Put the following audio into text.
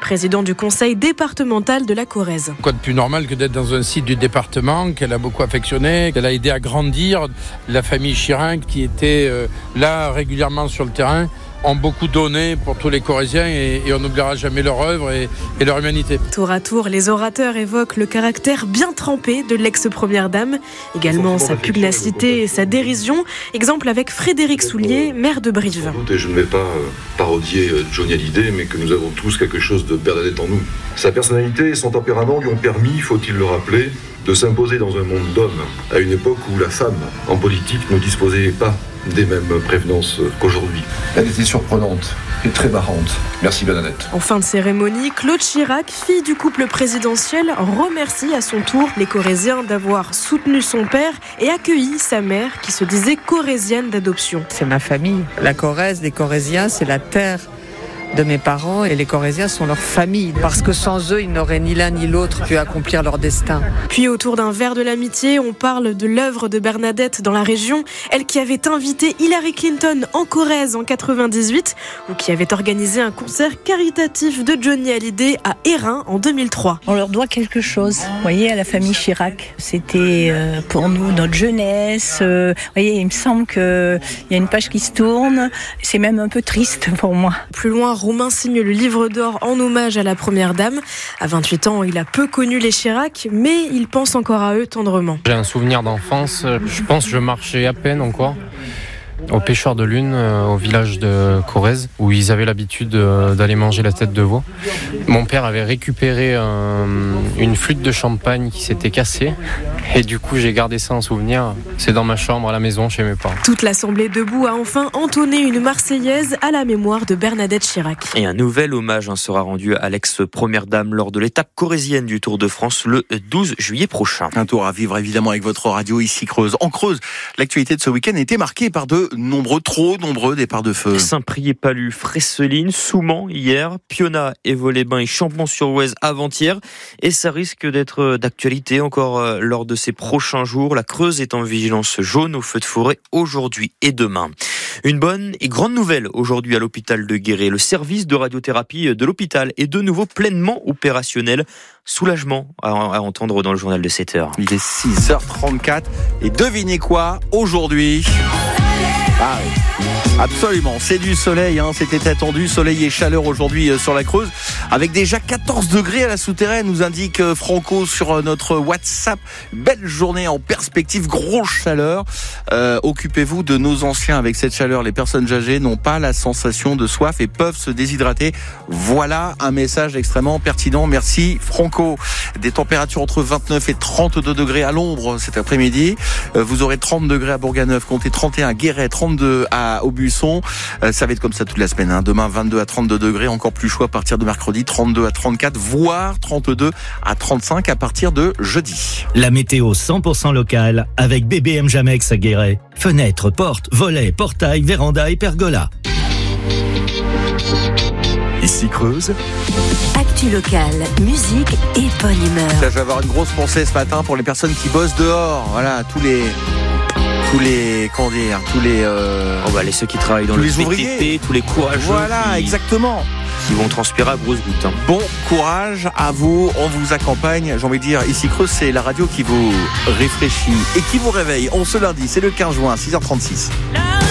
président du conseil départemental de la Corrèze. Quoi de plus normal que d'être dans un site du département qu'elle a beaucoup affectionné, qu'elle a aidé à grandir. La famille Chirac qui était là régulièrement sur le terrain ont beaucoup donné pour tous les Corréziens et on n'oubliera jamais leur œuvre et leur humanité. Tour à tour, les orateurs évoquent le caractère bien trempé de l'ex-première dame, également sa pugnacité et sa dérision. Exemple avec Frédéric Soulier, maire de Brive. Et je ne vais pas parodier Johnny Hallyday, mais que nous avons tous quelque chose de Bernadette en nous. Sa personnalité et son tempérament lui ont permis, faut-il le rappeler, de s'imposer dans un monde d'hommes, à une époque où la femme, en politique, ne disposait pas des mêmes prévenances qu'aujourd'hui. Elle était surprenante et très marrante. Merci Bernadette. En fin de cérémonie, Claude Chirac, fille du couple présidentiel, remercie à son tour les Corréziens d'avoir soutenu son père et accueilli sa mère qui se disait corrézienne d'adoption. C'est ma famille. La Corrèze, les Corréziens, c'est la terre de mes parents et les Corréziens sont leur famille parce que sans eux, ils n'auraient ni l'un ni l'autre pu accomplir leur destin. Puis autour d'un verre de l'amitié, on parle de l'œuvre de Bernadette dans la région, elle qui avait invité Hillary Clinton en Corrèze en 98 ou qui avait organisé un concert caritatif de Johnny Hallyday à Hérin en 2003. On leur doit quelque chose, vous voyez, à la famille Chirac. C'était pour nous notre jeunesse. Vous voyez, il me semble qu'il y a une page qui se tourne. C'est même un peu triste pour moi. Plus loin, Romain signe le livre d'or en hommage à la première dame. À 28 ans, il a peu connu les Chirac, mais il pense encore à eux tendrement. J'ai un souvenir d'enfance, je pense que je marchais à peine encore. Au Pêcheur de Lune, au village de Corrèze, où ils avaient l'habitude d'aller manger la tête de veau. Mon père avait récupéré une flûte de champagne qui s'était cassée. Et du coup, j'ai gardé ça en souvenir. C'est dans ma chambre à la maison, chez mes parents. Toute l'assemblée debout a enfin entonné une Marseillaise à la mémoire de Bernadette Chirac. Et un nouvel hommage sera rendu à l'ex-première dame lors de l'étape corrézienne du Tour de France le 12 juillet prochain. Un tour à vivre évidemment avec votre radio ici Creuse. En Creuse, l'actualité de ce week-end était marquée par trop nombreux départs de feu. Saint-Priest-Palu, Fresseline, Souman hier, Piona et Vaux-les-Bains et Champon-sur-Oise avant-hier. Et ça risque d'être d'actualité encore lors de ces prochains jours. La Creuse est en vigilance jaune au feu de forêt aujourd'hui et demain. Une bonne et grande nouvelle aujourd'hui à l'hôpital de Guéret. Le service de radiothérapie de l'hôpital est de nouveau pleinement opérationnel. Soulagement à entendre dans le journal de 7h. Il est 6h34 et devinez quoi aujourd'hui ? Ah oui, absolument, c'est du soleil, c'était attendu, soleil et chaleur aujourd'hui sur la Creuse, avec déjà 14 degrés à la souterraine, nous indique Franco sur notre WhatsApp. Belle journée en perspective, grosse chaleur. Occupez-vous de nos anciens avec cette chaleur. Les personnes âgées n'ont pas la sensation de soif et peuvent se déshydrater. Voilà un message extrêmement pertinent. Merci Franco. Des températures entre 29 et 32 degrés à l'ombre cet après-midi. Vous aurez 30 degrés à Bourganeuf, comptez 31 à Guéret, 32 à Aubusson. Ça va être comme ça toute la semaine. Demain, 22 à 32 degrés, encore plus chaud à partir de mercredi, 32 à 34, voire 32 à 35 à partir de jeudi. La météo 100% locale avec BBM Jamex à Guéret. Fenêtres, portes, volets, portails, vérandas et pergolas. Ici Creuse. Actu locale, musique et bonne humeur. Je vais avoir une grosse pensée ce matin pour les personnes qui bossent dehors. Voilà, tous les ceux qui travaillent dans le VTT, tous les courageux. Voilà, exactement. Qui vont transpirer à grosses gouttes. Bon courage à vous, on vous accompagne. J'ai envie de dire, ici Creuse, c'est la radio qui vous réfléchit et qui vous réveille. On ce lundi, c'est le 15 juin, 6h36.